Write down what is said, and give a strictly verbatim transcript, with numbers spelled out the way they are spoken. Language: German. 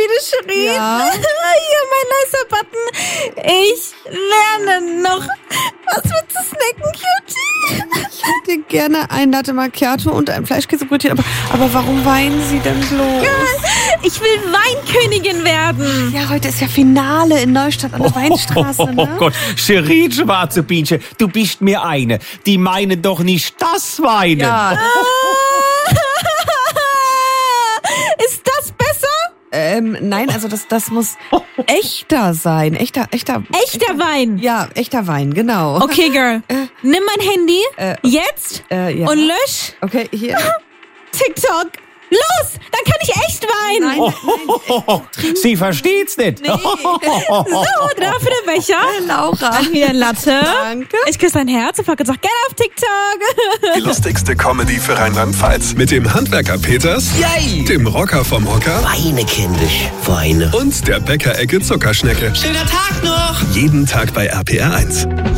wieder, Shirin? Ja? Hier, mein nicer Button. Ich lerne noch. Was willst du snacken, Cutie? Ich hätte gerne ein Latte Macchiato und ein Fleischkäsebrötchen, aber, aber warum weinen Sie denn bloß? Ich will Weinkönigin werden. Ja, heute ist ja Finale in Neustadt an der Weinstraße, ne? Oh Gott, Shirin, schwarze Bienchen, du bist mir eine. Die meinen doch nicht das Weinen. Ja. Ist das besser? Ähm, nein, also das, das muss echter sein. Echter, echter. Echter Wein. Ja, echter Wein, genau. Okay, Girl. Nimm mein Handy Äh, jetzt Äh, ja. und lösch Okay, hier. TikTok. Los, dann kann ich echt weinen. Nein, nein, Oh, sie versteht's nicht. So, dafür der Becher. Laura. Hier ein Latte. Danke. Ich küsse dein Herz und Volker sagt gerne auf TikTok. Die lustigste Comedy für Rheinland-Pfalz. Mit dem Handwerker Peters, Yay! dem Rocker vom Hocker Weine, kindisch, Weine. und der Bäckerecke Zuckerschnecke. Schöner Tag noch! Jeden Tag bei R P R eins.